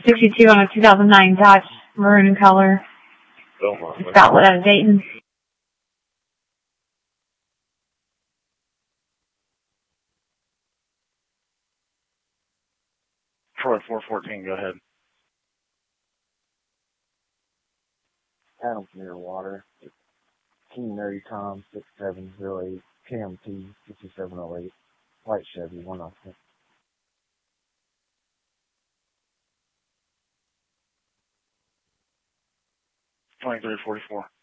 62 on a 2009 Dodge, maroon in color. Stoutwood out of Dayton. Troy 414, go ahead. Adams Water. King Mary Tom 6708 KMT 5708 White Chevy 106. 2344.